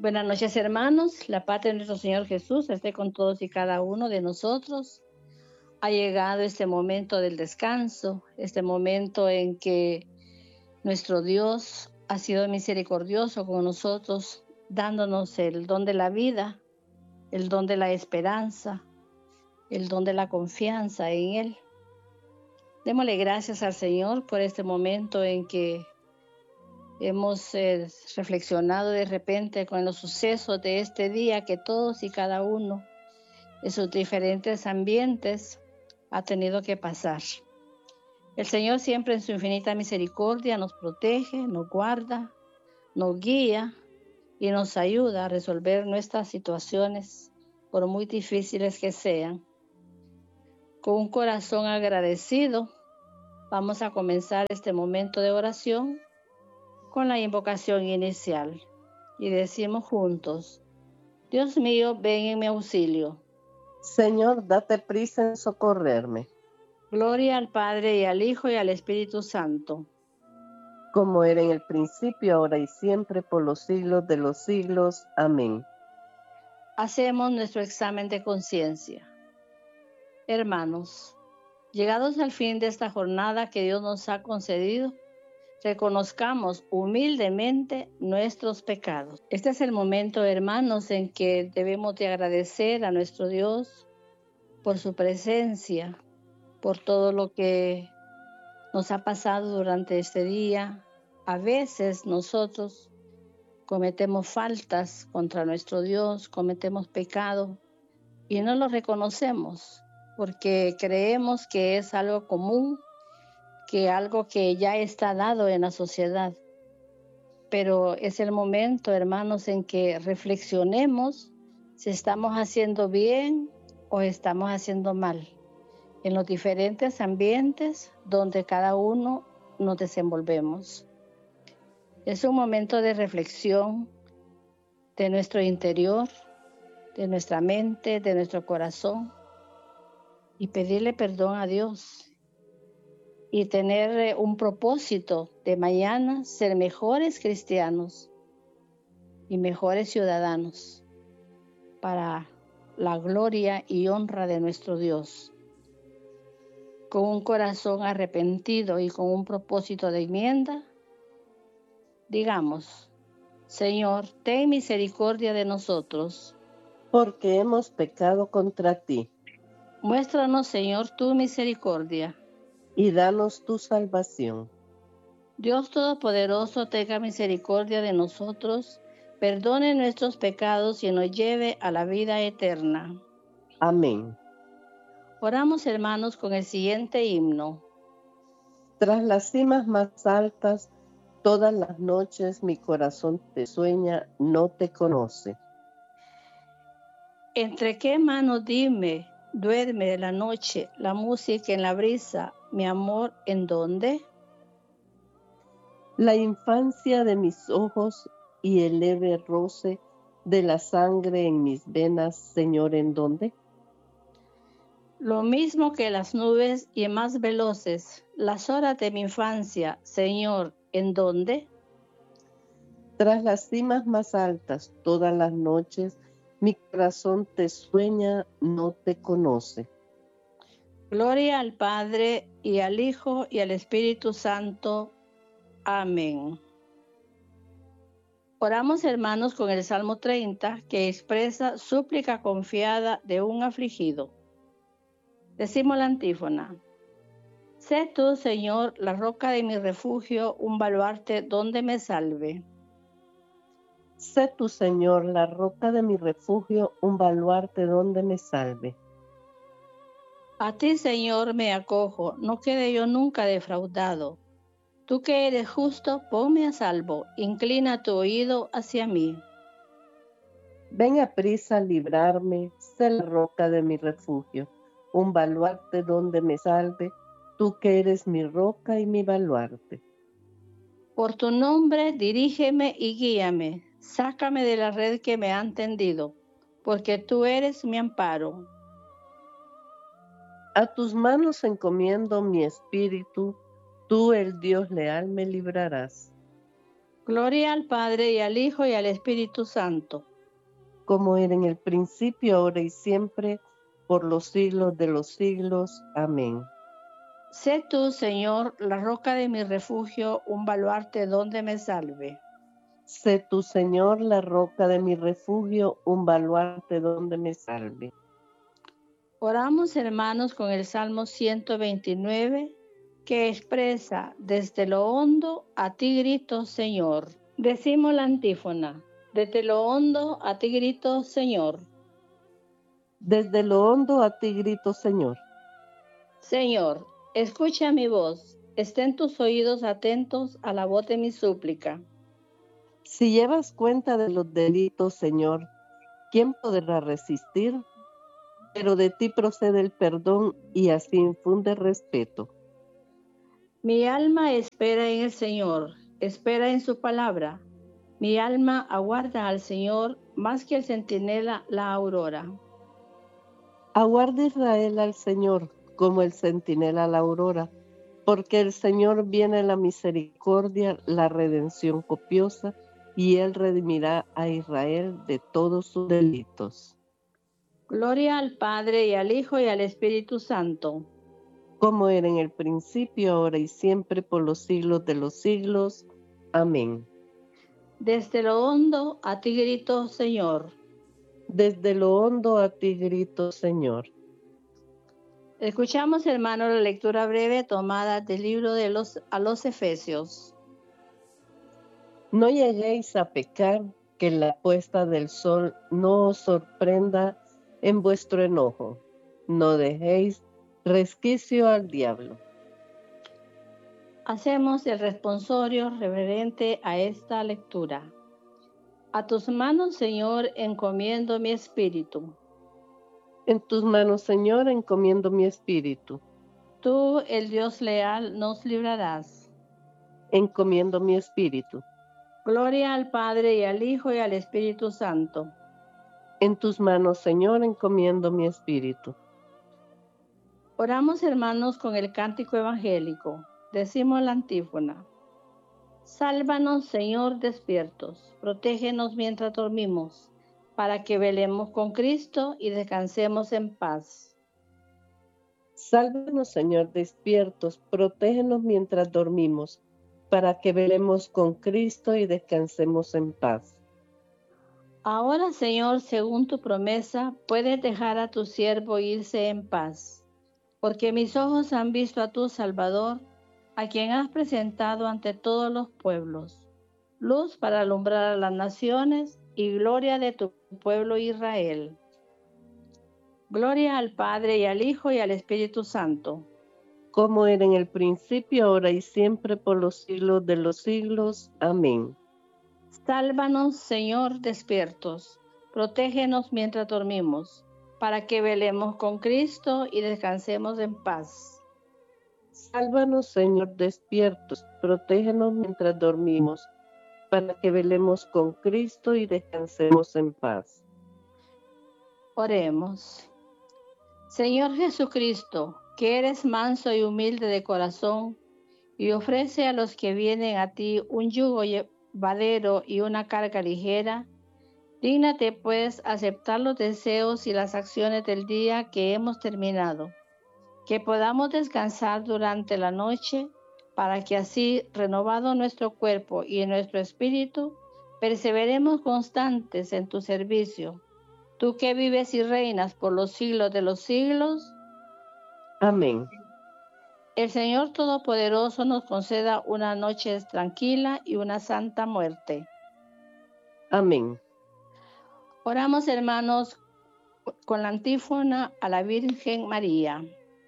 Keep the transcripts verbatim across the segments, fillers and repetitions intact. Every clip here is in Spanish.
Buenas noches, hermanos. La paz de nuestro Señor Jesús esté con todos y cada uno de nosotros. Ha llegado este momento del descanso, este momento en que nuestro Dios ha sido misericordioso con nosotros, dándonos el don de la vida, el don de la esperanza, el don de la confianza en Él. Démosle gracias al Señor por este momento en que hemos eh, reflexionado de repente con los sucesos de este día que todos y cada uno en sus diferentes ambientes ha tenido que pasar. El Señor siempre en su infinita misericordia nos protege, nos guarda, nos guía y nos ayuda a resolver nuestras situaciones, por muy difíciles que sean. Con un corazón agradecido, vamos a comenzar este momento de oración con la invocación inicial y decimos juntos: Dios mío, ven en mi auxilio. Señor, date prisa en socorrerme. Gloria al Padre y al Hijo y al Espíritu Santo. Como era en el principio, ahora y siempre, por los siglos de los siglos. Amén. Hacemos nuestro examen de conciencia. Hermanos, llegados al fin de esta jornada que Dios nos ha concedido, reconozcamos humildemente nuestros pecados. Este es el momento, hermanos, en que debemos de agradecer a nuestro Dios por su presencia, por todo lo que nos ha pasado durante este día. A veces nosotros cometemos faltas contra nuestro Dios, cometemos pecado y no lo reconocemos porque creemos que es algo común, que algo que ya está dado en la sociedad. Pero es el momento, hermanos, en que reflexionemos si estamos haciendo bien o estamos haciendo mal en los diferentes ambientes donde cada uno nos desenvolvemos. Es un momento de reflexión de nuestro interior, de nuestra mente, de nuestro corazón, y pedirle perdón a Dios y tener un propósito de mañana ser mejores cristianos y mejores ciudadanos para la gloria y honra de nuestro Dios. Con un corazón arrepentido y con un propósito de enmienda, digamos: Señor, ten misericordia de nosotros, porque hemos pecado contra ti. Muéstranos, Señor, tu misericordia, y danos tu salvación. Dios Todopoderoso, tenga misericordia de nosotros, perdone nuestros pecados y nos lleve a la vida eterna. Amén. Oramos, hermanos, con el siguiente himno. Tras las cimas más altas, todas las noches mi corazón te sueña, no te conoce. ¿Entre qué manos, dime, duerme de la noche la música en la brisa, mi amor, en dónde? La infancia de mis ojos y el leve roce de la sangre en mis venas, Señor, ¿en dónde? Lo mismo que las nubes y más veloces, las horas de mi infancia, Señor, ¿en dónde? Tras las cimas más altas, todas las noches, mi corazón te sueña, no te conoce. Gloria al Padre, y al Hijo, y al Espíritu Santo. Amén. Oramos, hermanos, con el Salmo treinta, que expresa súplica confiada de un afligido. Decimos la antífona. Sé tú, Señor, la roca de mi refugio, un baluarte donde me salve. Sé tú, Señor, la roca de mi refugio, un baluarte donde me salve. A ti, Señor, me acojo, no quede yo nunca defraudado. Tú que eres justo, ponme a salvo, inclina tu oído hacia mí. Ven a prisa a librarme, sé la roca de mi refugio, un baluarte donde me salve, tú que eres mi roca y mi baluarte. Por tu nombre, dirígeme y guíame, sácame de la red que me han tendido, porque tú eres mi amparo. A tus manos encomiendo mi espíritu, tú, el Dios leal, me librarás. Gloria al Padre y al Hijo y al Espíritu Santo. Como era en el principio, ahora y siempre, por los siglos de los siglos. Amén. Sé tú, Señor, la roca de mi refugio, un baluarte donde me salve. Sé tú, Señor, la roca de mi refugio, un baluarte donde me salve. Oramos, hermanos, con el Salmo ciento veintinueve, que expresa: desde lo hondo a ti grito, Señor. Decimos la antífona: desde lo hondo a ti grito, Señor. Desde lo hondo a ti grito, Señor. Señor, escucha mi voz, estén tus oídos atentos a la voz de mi súplica. Si llevas cuenta de los delitos, Señor, ¿quién podrá resistir? Pero de ti procede el perdón y así infunde respeto. Mi alma espera en el Señor, espera en su palabra. Mi alma aguarda al Señor más que el centinela la aurora. Aguarda Israel al Señor como el centinela a la aurora, porque el Señor viene la misericordia, la redención copiosa, y Él redimirá a Israel de todos sus delitos. Gloria al Padre y al Hijo y al Espíritu Santo. Como era en el principio, ahora y siempre, por los siglos de los siglos. Amén. Desde lo hondo a ti grito, Señor. Desde lo hondo a ti grito, Señor. Escuchamos, hermano, la lectura breve tomada del libro de los, a los Efesios. No lleguéis a pecar, que la puesta del sol no os sorprenda en vuestro enojo. No dejéis resquicio al diablo. Hacemos el responsorio reverente a esta lectura. A tus manos, Señor, encomiendo mi espíritu. En tus manos, Señor, encomiendo mi espíritu. Tú, el Dios leal, nos librarás. Encomiendo mi espíritu. Gloria al Padre y al Hijo y al Espíritu Santo. En tus manos, Señor, encomiendo mi espíritu. Oramos, hermanos, con el cántico evangélico. Decimos la antífona: sálvanos, Señor, despiertos, protégenos mientras dormimos, para que velemos con Cristo y descansemos en paz. Sálvanos, Señor, despiertos, protégenos mientras dormimos, para que velemos con Cristo y descansemos en paz. Ahora, Señor, según tu promesa, puedes dejar a tu siervo irse en paz, porque mis ojos han visto a tu Salvador, a quien has presentado ante todos los pueblos, luz para alumbrar a las naciones y gloria de tu pueblo Israel. Gloria al Padre y al Hijo y al Espíritu Santo. Como era en el principio, ahora y siempre, por los siglos de los siglos. Amén. Sálvanos, Señor, despiertos, protégenos mientras dormimos, para que velemos con Cristo y descansemos en paz. Sálvanos, Señor, despiertos, protégenos mientras dormimos, para que velemos con Cristo y descansemos en paz. Oremos. Señor Jesucristo, que eres manso y humilde de corazón, y ofrece a los que vienen a ti un yugo llevadero y una carga ligera, dígnate pues aceptar los deseos y las acciones del día que hemos terminado, que podamos descansar durante la noche, para que así, renovado nuestro cuerpo y nuestro espíritu, perseveremos constantes en tu servicio. Tú que vives y reinas por los siglos de los siglos. Amén. El Señor Todopoderoso nos conceda una noche tranquila y una santa muerte. Amén. Oramos, hermanos, con la antífona a la Virgen María.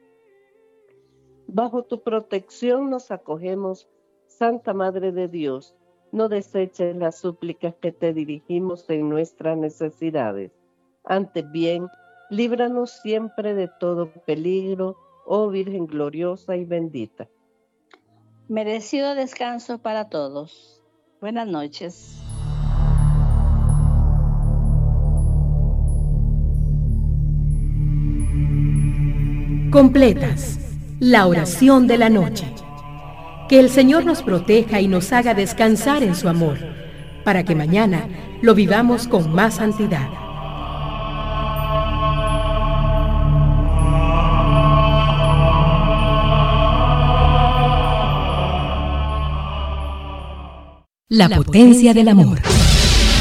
Bajo tu protección nos acogemos, Santa Madre de Dios. No deseches las súplicas que te dirigimos en nuestras necesidades. Antes bien, líbranos siempre de todo peligro, oh Virgen gloriosa y bendita. Merecido descanso para todos. Buenas noches. Completas la oración de la noche. Que el Señor nos proteja y nos haga descansar en su amor, para que mañana lo vivamos con más santidad. La potencia del amor.